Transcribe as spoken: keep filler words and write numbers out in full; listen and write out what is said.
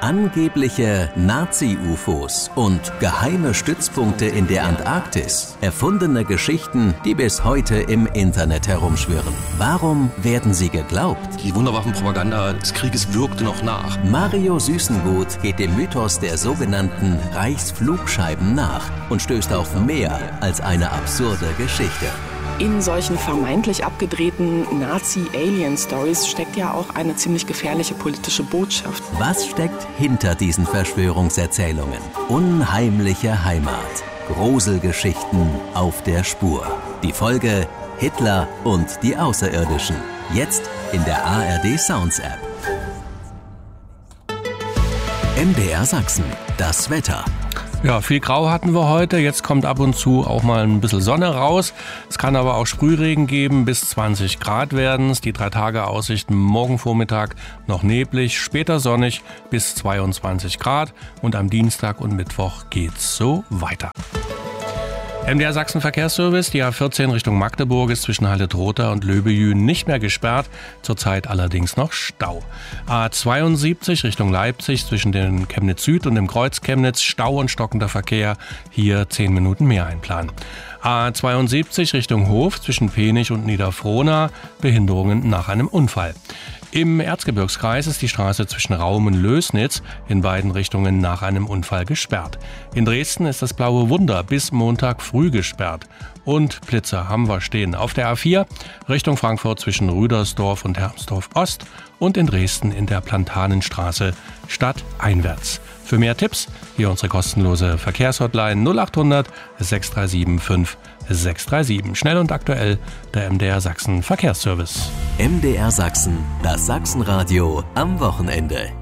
Angebliche Nazi-U F Os und geheime Stützpunkte in der Antarktis. Erfundene Geschichten, die bis heute im Internet herumschwirren. Warum werden sie geglaubt? Die Wunderwaffenpropaganda des Krieges wirkte noch nach. Mario Süßengut geht dem Mythos der sogenannten Reichsflugscheiben nach und stößt auf mehr als eine absurde Geschichte. In solchen vermeintlich abgedrehten Nazi-Alien-Stories steckt ja auch eine ziemlich gefährliche politische Botschaft. Was steckt hinter diesen Verschwörungserzählungen? Unheimliche Heimat. Gruselgeschichten auf der Spur. Die Folge Hitler und die Außerirdischen. Jetzt in der A R D Sounds App. M D R Sachsen. Das Wetter. Ja, viel Grau hatten wir heute. Jetzt kommt ab und zu auch mal ein bisschen Sonne raus. Es kann aber auch Sprühregen geben. Bis zwanzig Grad werden es. Die drei Tage Aussichten morgen Vormittag noch neblig, später sonnig bis zweiundzwanzig Grad. Und am Dienstag und Mittwoch geht's so weiter. M D R Sachsen Verkehrsservice, die A vierzehn Richtung Magdeburg ist zwischen Halle-Trotha und Löbejün nicht mehr gesperrt, zurzeit allerdings noch Stau. A zweiundsiebzig Richtung Leipzig zwischen den Chemnitz Süd und dem Kreuz Chemnitz, Stau und stockender Verkehr, hier zehn Minuten mehr einplanen. A zweiundsiebzig Richtung Hof zwischen Penich und Niederfrohna, Behinderungen nach einem Unfall. Im Erzgebirgskreis ist die Straße zwischen Raum und Lößnitz in beiden Richtungen nach einem Unfall gesperrt. In Dresden ist das Blaue Wunder bis Montag früh gesperrt. Und Blitzer haben wir stehen auf der A vier Richtung Frankfurt zwischen Rüdersdorf und Hermsdorf Ost und in Dresden in der Plantanenstraße stadteinwärts. Für mehr Tipps hier unsere kostenlose Verkehrshotline null achthundert sechs drei sieben fünf sechs drei sieben. Schnell und aktuell der M D R Sachsen Verkehrsservice. M D R Sachsen, das Sachsenradio am Wochenende.